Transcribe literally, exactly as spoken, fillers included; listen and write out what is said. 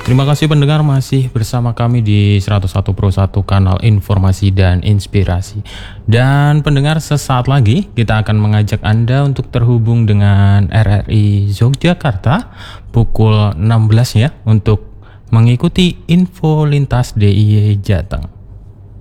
Terima kasih pendengar masih bersama kami di seratus satu Pro satu kanal informasi dan inspirasi. Dan pendengar, sesaat lagi kita akan mengajak Anda untuk terhubung dengan R R I Yogyakarta pukul enam belas ya, untuk mengikuti info lintas D I Y Jateng.